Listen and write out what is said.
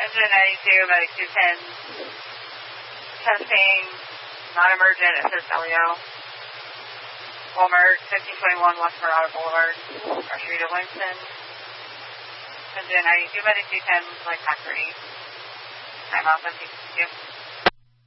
Engine 92, medic 210. Testing, non-emergent, it says LEO. Walmart, 1521 West Colorado Boulevard, Archerita, Winston. Engine 92, medic 210, flight pack 3. Time off, 52.